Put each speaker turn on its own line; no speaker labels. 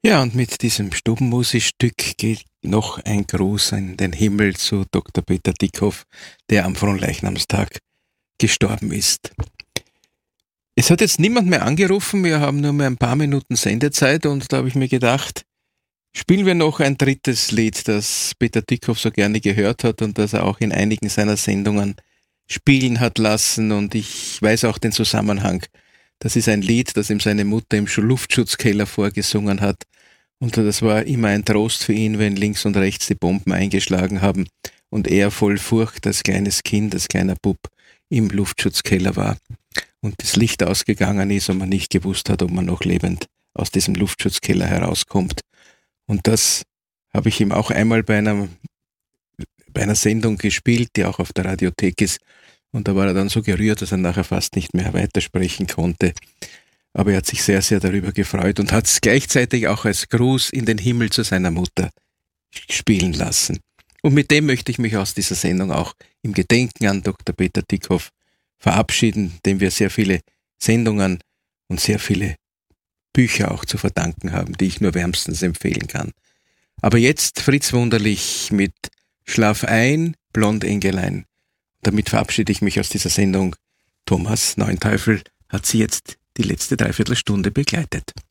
Ja, und mit diesem Stubenmusikstück geht noch ein Gruß in den Himmel zu Dr. Peter Dickhoff, der am Fronleichnamstag gestorben ist. Es hat jetzt niemand mehr angerufen, wir haben nur mehr ein paar Minuten Sendezeit und da habe ich mir gedacht, spielen wir noch ein drittes Lied, das Peter Dickhoff so gerne gehört hat und das er auch in einigen seiner Sendungen spielen hat lassen, und ich weiß auch den Zusammenhang. Das ist ein Lied, das ihm seine Mutter im Luftschutzkeller vorgesungen hat, und das war immer ein Trost für ihn, wenn links und rechts die Bomben eingeschlagen haben und er voll Furcht als kleines Kind, als kleiner Bub im Luftschutzkeller war und das Licht ausgegangen ist und man nicht gewusst hat, ob man noch lebend aus diesem Luftschutzkeller herauskommt. Und das habe ich ihm auch einmal bei einer Sendung gespielt, die auch auf der Radiothek ist. Und da war er dann so gerührt, dass er nachher fast nicht mehr weitersprechen konnte. Aber er hat sich sehr, sehr darüber gefreut und hat es gleichzeitig auch als Gruß in den Himmel zu seiner Mutter spielen lassen. Und mit dem möchte ich mich aus dieser Sendung auch im Gedenken an Dr. Peter Dickhoff verabschieden, dem wir sehr viele Sendungen und sehr viele Bücher auch zu verdanken haben, die ich nur wärmstens empfehlen kann. Aber jetzt Fritz Wunderlich mit Schlaf ein, Blondengelein. Damit verabschiede ich mich aus dieser Sendung. Thomas Neuenteufel hat Sie jetzt die letzte Dreiviertelstunde begleitet.